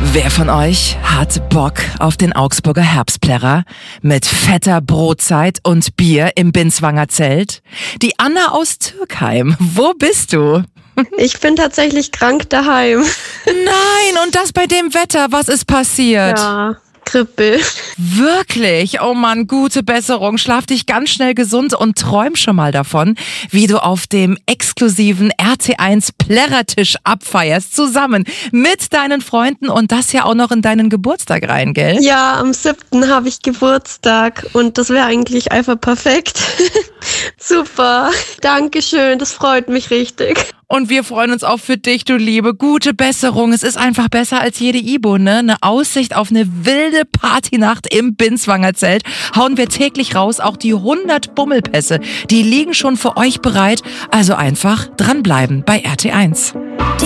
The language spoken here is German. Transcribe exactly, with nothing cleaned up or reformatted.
Wer von euch hat Bock auf den Augsburger Herbstplärrer mit fetter Brotzeit und Bier im Binswanger Zelt? Die Anna aus Türkheim, wo bist du? Ich bin tatsächlich krank daheim. Nein, und das bei dem Wetter, was ist passiert? Ja, Grippe. Wirklich? Oh Mann, gute Besserung. Schlaf dich ganz schnell gesund und träum schon mal davon, wie du auf dem exklusiven R T eins Plärrertisch abfeierst, zusammen mit deinen Freunden und das ja auch noch in deinen Geburtstag rein, gell? Ja, am siebten habe ich Geburtstag und das wäre eigentlich einfach perfekt. Super, Dankeschön, das freut mich richtig. Und wir freuen uns auch für dich, du Liebe. Gute Besserung. Es ist einfach besser als jede Ibo, ne? Eine Aussicht auf eine wilde Partynacht im Binswanger Zelt. Hauen wir täglich raus. Auch die hundert Bummelpässe, die liegen schon für euch bereit. Also einfach dranbleiben bei R T eins.